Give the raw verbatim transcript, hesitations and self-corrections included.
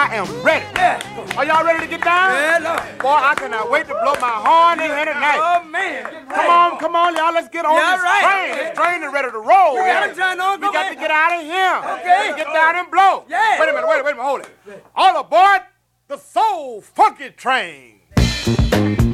I am ready. Yeah. Are y'all ready to get down? Yeah, Lord. Boy, I cannot wait to blow my horn in here tonight. Oh, man. Come on, come on, y'all. Let's get on Yeah, this right. train. This train is ready to roll. We Yeah. gotta turn on. We Go got back. to get out of here. Okay. Get down and blow. Yeah. Wait a minute, wait a minute, hold it. All aboard the Soul Funky Train.